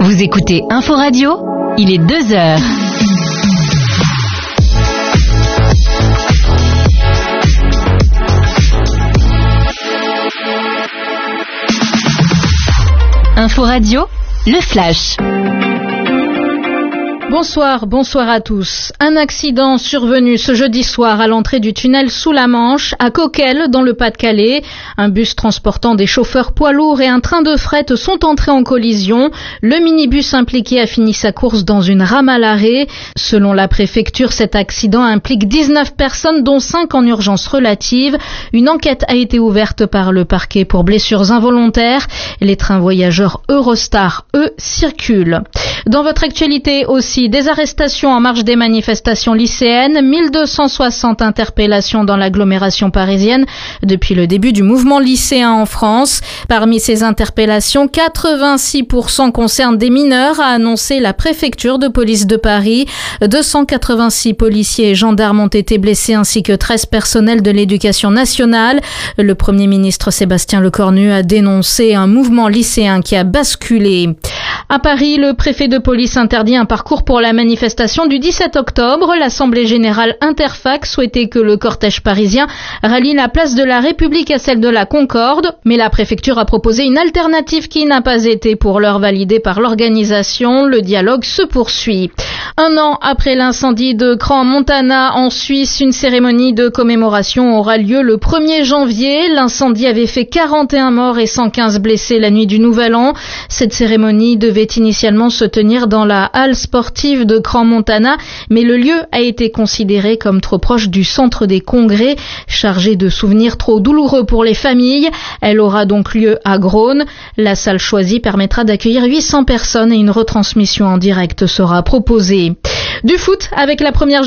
Vous écoutez Info Radio, il est 2h. Info Radio, le flash. Bonsoir à tous. Un accident survenu ce jeudi soir à l'entrée du tunnel sous la Manche, à Coquelles, dans le Pas-de-Calais. Un bus transportant des chauffeurs poids lourds et un train de fret sont entrés en collision. Le minibus impliqué a fini sa course dans une rame à l'arrêt. Selon la préfecture, cet accident implique 19 personnes, dont 5 en urgence relative. Une enquête a été ouverte par le parquet pour blessures involontaires. Les trains voyageurs Eurostar, eux, circulent. Dans votre actualité aussi, des arrestations en marge des manifestations lycéennes, 1260 interpellations dans l'agglomération parisienne depuis le début du mouvement lycéen en France. Parmi ces interpellations, 86% concernent des mineurs, a annoncé la préfecture de police de Paris. 286 policiers et gendarmes ont été blessés ainsi que 13 personnels de l'éducation nationale. Le Premier ministre Sébastien Lecornu a dénoncé un mouvement lycéen qui a basculé. À Paris, le préfet de police interdit un parcours pour la manifestation du 17 octobre. L'Assemblée générale Interfac souhaitait que le cortège parisien rallie la place de la République à celle de la Concorde, mais la préfecture a proposé une alternative qui n'a pas été pour l'heure validée par l'organisation. Le dialogue se poursuit. Un an après l'incendie de Crans-Montana en Suisse, une cérémonie de commémoration aura lieu le 1er janvier. L'incendie avait fait 41 morts et 115 blessés la nuit du Nouvel An. Cette cérémonie devait initialement se tenir dans la halle sportive de Crans-Montana, mais le lieu a été considéré comme trop proche du centre des congrès, chargé de souvenirs trop douloureux pour les familles. Elle aura donc lieu à Grones. La salle choisie permettra d'accueillir 800 personnes et une retransmission en direct sera proposée. Du foot avec la première